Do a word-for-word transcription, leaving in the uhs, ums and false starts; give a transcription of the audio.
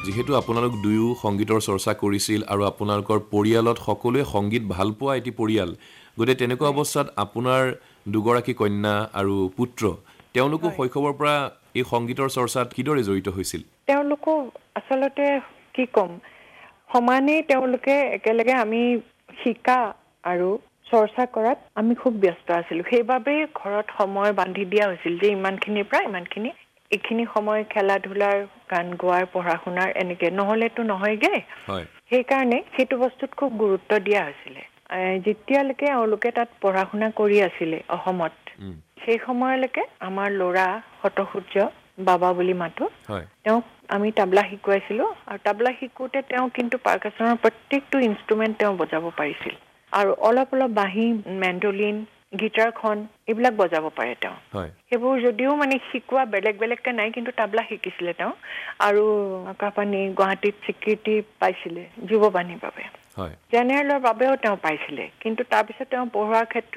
যেহেতু আপোনালোক দুয়ো সংগীতৰ চৰ্চা কৰিছিল আৰু আপোনালোকৰ পৰিয়ালত সকলোৱে সংগীত ভাল পোৱা এটি পৰিয়াল গতিকে তেনেকুৱা অৱস্থাত আপোনাৰ দুগৰাকী কন্যা আৰু পুত্ৰ তেওঁলোকো শৈশৱৰ পৰা এই সংগীতৰ চৰ্চাত কিদৰে জড়িত হৈছিল তেওঁলোকো আচলতে কি কম সমানে তেওঁলোকে একেলগে আমি শিকা আৰু চৰ্চা কৰাত আমি খুব ব্যস্ত আছিলো সেইবাবে ঘৰত সময় বান্ধি দিয়া হৈছিল যে ইমানখিনিৰ পৰা ইমানখিনি এইখিনি সময় খেলা ধুলাৰ গান গোৱাৰ পঢ়া শুনাৰ এনেকে নহলেতো নহয়গে হয় সেইকাৰণে সেইটো বস্তুত খুব গুৰুত্ব দিয়া হৈছিল যেতিয়ালৈকে তেওঁলোকে তাত পঢ়া শুনা কৰি আছিলে অসমত সেই সময়লৈকে আমাৰ ল'ৰা হতসূৰ্য বাবা বুলি মাতো তেওঁক আমি তাবলা শিকুৱাইছিলো আৰু তাবলা শিকোতে তেওঁ কিন্তু পাৰকাচনৰ প্ৰত্যেকটো ইনষ্ট্ৰুমেণ্ট তেওঁ বজাব পাৰিছিল আৰু অলপ অলপ বাঁহী মেণ্ডলিন গিটাৰখন এইবিলাক বজাব পাৰে তেওঁ সেইবোৰ যদিও মানে শিকোৱা বেলেগ বেলেগকে নাই কিন্তু তাবলা শিকিছিলে তেওঁ আৰু আকাশবাণী গুৱাহাটীত স্বীকৃতি পাইছিলে যুৱবাণীৰ বাবে জেনেৰেলৰ বাবেও তেওঁ পাইছিলে কিন্তু তাৰপিছত তেওঁ পঢ়োৱাৰ ক্ষেত্ৰত